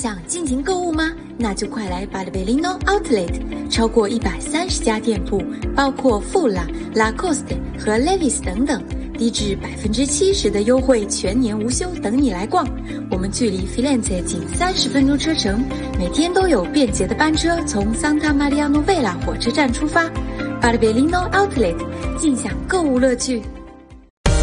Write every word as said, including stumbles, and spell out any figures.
想尽情购物吗？那就快来Barberino Outlet， 超过一百三十家店铺，包括 Fula、Lacoste 和 Levi's 等等，低至百分之七十的优惠，全年无休，等你来逛。我们距离 Firenze 仅三十分钟车程，每天都有便捷的班车从 Santa Maria Novella 火车站出发。Barberino Outlet， 尽享购物乐趣。